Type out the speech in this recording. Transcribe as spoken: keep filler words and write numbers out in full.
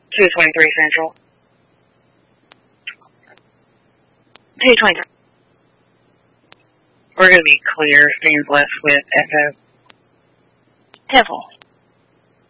two twenty-three Central. two twenty-three. We're going to be clear. Stands left with Echo. Temple.